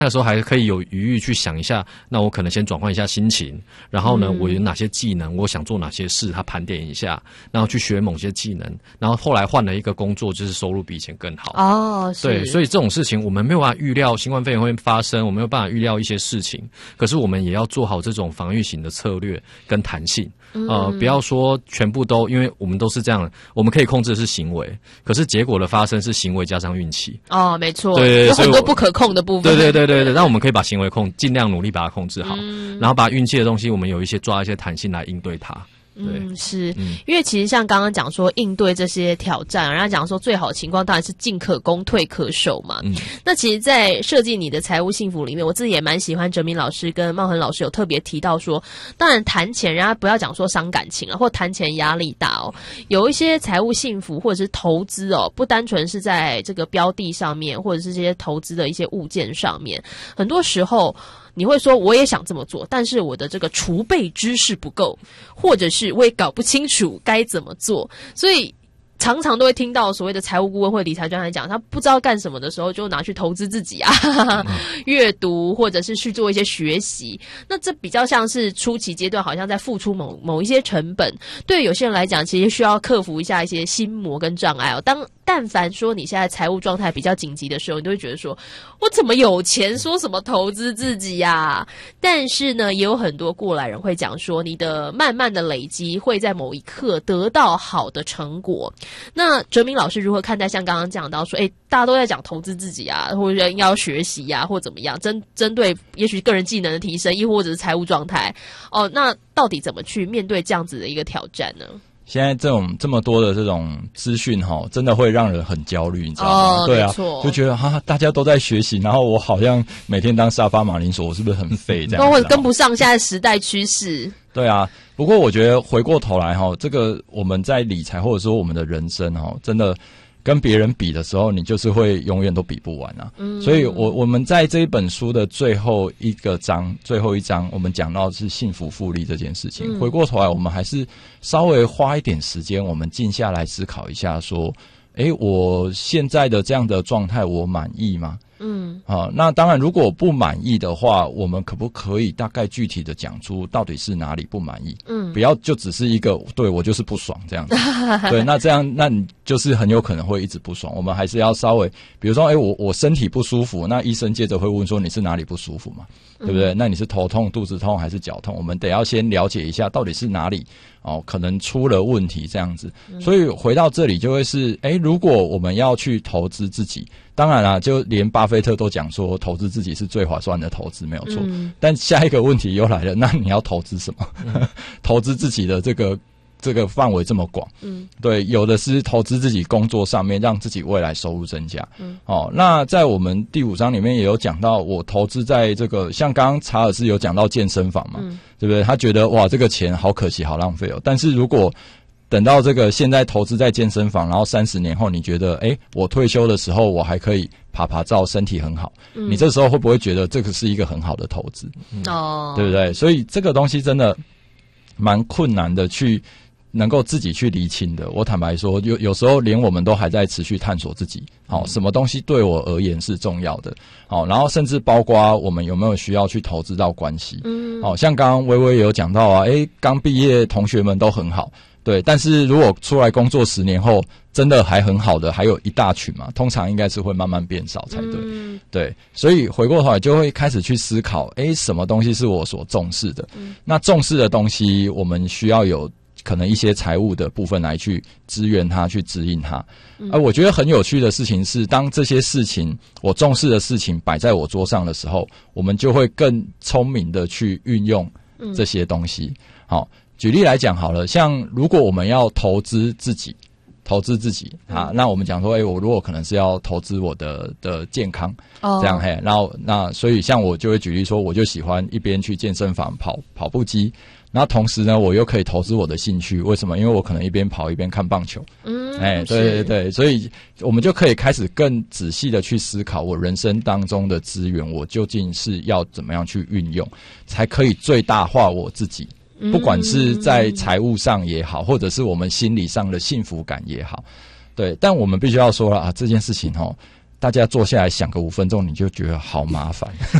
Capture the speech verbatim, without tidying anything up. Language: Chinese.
那个时候还可以有余裕去想一下，那我可能先转换一下心情，然后呢，嗯、我有哪些技能，我想做哪些事，他盘点一下，然后去学某些技能，然后后来换了一个工作，就是收入比以前更好。 哦，是。对， 所以这种事情我们没有办法预料新冠肺炎会发生，我们没有办法预料一些事情，可是我们也要做好这种防御型的策略跟弹性。呃，不要说全部都，因为我们都是这样，我们可以控制的是行为，可是结果的发生是行为加上运气。 哦，没错， 对对对， 有很多不可控的部分。 对对对对对，那我们可以把行为控，尽量努力把它控制好，嗯、然后把运气的东西，我们有一些抓一些弹性来应对它。 嗯，是、嗯、因为其实像刚刚讲说应对这些挑战，人家讲说最好的情况当然是进可攻退可守嘛。嗯，那其实在设计你的财务幸福里面，我自己也蛮喜欢哲明老师跟茂恒老师有特别提到说，当然谈钱人家不要讲说伤感情了，或谈钱压力大哦，有一些财务幸福或者是投资哦，不单纯是在这个标的上面，或者是这些投资的一些物件上面，很多时候你会说我也想这么做，但是我的这个储备知识不够，或者是我也搞不清楚该怎么做，所以常常都会听到所谓的财务顾问或理财专家讲，他不知道干什么的时候就拿去投资自己啊，阅、嗯、读或者是去做一些学习。那这比较像是初期阶段好像在付出某某一些成本，对有些人来讲其实需要克服一下一些心魔跟障碍哦。当但凡说你现在财务状态比较紧急的时候，你都会觉得说我怎么有钱说什么投资自己呀、啊？但是呢也有很多过来人会讲说，你的慢慢的累积会在某一刻得到好的成果。那哲明老师如何看待像刚刚讲到说，诶，大家都在讲投资自己啊，或者要学习啊，或怎么样，针针对也许个人技能的提升，亦或者是财务状态哦，那到底怎么去面对这样子的一个挑战呢？ 现在这种这么多的这种资讯哈，真的会让人很焦虑，你知道吗？哦、对啊，就觉得哈、啊，大家都在学习，然后我好像每天当沙发马铃薯，我是不是很废这样子？ 都会跟不上现在时代趋势。 对啊，不过我觉得回过头来哈，这个我们在理财或者说我们的人生哈，真的跟别人比的时候，你就是会永远都比不完啊。嗯，所以我我们在这一本书的最后一个章，最后一章，我们讲到的是幸福复利这件事情。嗯、回过头来，我们还是稍微花一点时间，我们静下来思考一下，说，诶，我现在的这样的状态，我满意吗？嗯，好，那当然，如果不满意的话，我们可不可以大概具体的讲出到底是哪里不满意？嗯，不要就只是一个对我就是不爽这样子。对，那这样那你就是很有可能会一直不爽。我们还是要稍微，比如说，哎，我我身体不舒服，那医生接着会问说你是哪里不舒服嘛？对不对？嗯、那你是头痛、肚子痛还是脚痛？我们得要先了解一下到底是哪里哦，可能出了问题这样子。所以回到这里就会是，哎，如果我们要去投资自己。当然啦，就连巴菲特都讲说投资自己是最划算的投资，没有错。嗯、但下一个问题又来了，那你要投资什么？嗯、投资自己的这个这个范围这么广，嗯，对，有的是投资自己工作上面，让自己未来收入增加。嗯，哦，那在我们第五章里面也有讲到，我投资在这个，像刚刚查尔斯有讲到健身房嘛，嗯、对不对？他觉得哇，这个钱好可惜，好浪费哦。但是如果等到这个现在投资在健身房，然后三十年后，你觉得，哎，我退休的时候我还可以爬爬照，身体很好，嗯、你这时候会不会觉得这个是一个很好的投资？哦、嗯，对不对？所以这个东西真的蛮困难的，去能够自己去厘清的。我坦白说，有有时候连我们都还在持续探索自己，好、哦，什么东西对我而言是重要的，好、哦，然后甚至包括我们有没有需要去投资到关系，嗯，好、哦，像刚刚微微也有讲到啊，诶，刚毕业同学们都很好。对，但是如果出来工作十年后，真的还很好的，还有一大群嘛，通常应该是会慢慢变少才对。嗯、对，所以回过头来就会开始去思考，诶，什么东西是我所重视的？嗯、那重视的东西，我们需要有可能一些财务的部分来去支援它，去指引它。嗯、而我觉得很有趣的事情是，当这些事情我重视的事情摆在我桌上的时候，我们就会更聪明的去运用这些东西。好。举例来讲好了，像如果我们要投资自己，投资自己啊，那我们讲说，诶，我如果可能是要投资我的的健康，哦、这样嘿，然后那所以像我就会举例说，我就喜欢一边去健身房跑跑步机，然后同时呢，我又可以投资我的兴趣，为什么？因为我可能一边跑一边看棒球，嗯，哎，对对对，所以我们就可以开始更仔细的去思考，我人生当中的资源，我究竟是要怎么样去运用，才可以最大化我自己。不管是在财务上也好，或者是我们心理上的幸福感也好，对，但我们必须要说了啊，这件事情齁， 大家坐下来想个五分钟，你就觉得好麻烦。